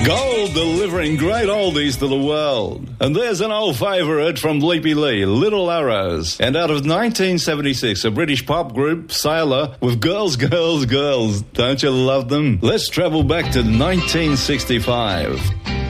Gold delivering great oldies to the world. And there's an old favourite from Leapy Lee, Little Arrows. And out of 1976, a British pop group, Sailor, with Girls, Girls, Girls. Don't you love them? Let's travel back to 1965.